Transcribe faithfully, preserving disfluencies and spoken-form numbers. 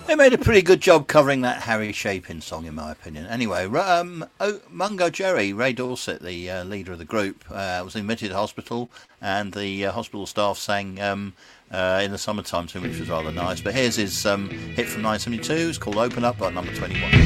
They made a pretty good job covering that Harry Chapin song, in my opinion. Anyway, um, oh, Mungo Jerry, Ray Dorset, the uh, leader of the group, uh, was admitted to hospital, and the uh, hospital staff sang um, uh, in the summertime to him, which was rather nice. But here's his um, hit from nineteen seventy-two. It's called Open Up, by number twenty-one.